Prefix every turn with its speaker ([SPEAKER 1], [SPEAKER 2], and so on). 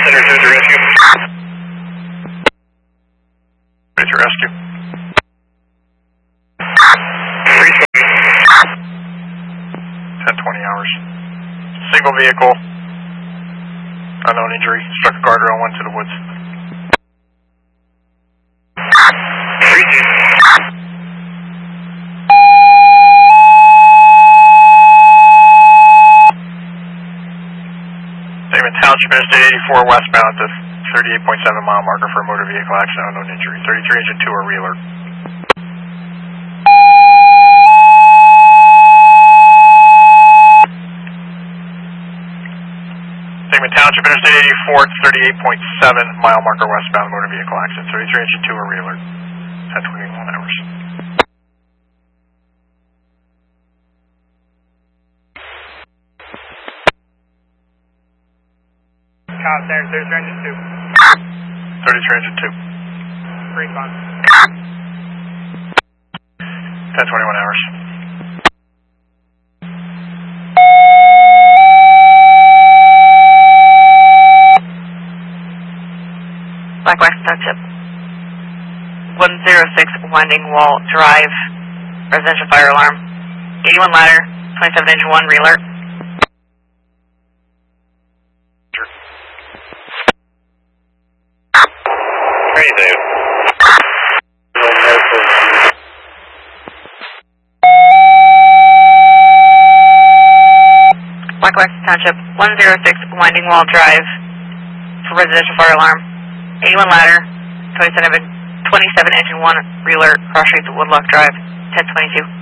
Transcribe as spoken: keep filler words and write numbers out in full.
[SPEAKER 1] Center two to rescue. Ready to rescue. ten twenty hours. Single vehicle. Unknown injury. Struck a guardrail, went to the woods. Statement Township Interstate eighty-four westbound to thirty-eight point seven mile marker for a motor vehicle accident, unknown injury. thirty-three engine two, a reeler. Statement Township Interstate eighty-four, thirty-eight point seven mile marker westbound, motor vehicle accident. thirty-three engine two, a reeler. ten twenty-one hours.
[SPEAKER 2] Cow Center, thirty-three engine two.
[SPEAKER 1] thirty-three engine two.
[SPEAKER 2] Response.
[SPEAKER 1] ten twenty-one hours.
[SPEAKER 3] Black Wax Township. one oh six Winding Wall Drive, residential fire alarm. eighty-one ladder, twenty-seven engine one, reeler.
[SPEAKER 1] Hey, Dave.
[SPEAKER 3] Black Wax Township, one oh six Winding Wall Drive, for residential fire alarm. eighty-one ladder, twenty-seven, twenty-seven engine one, reeler, cross streets, Woodlock Drive, ten twenty-two.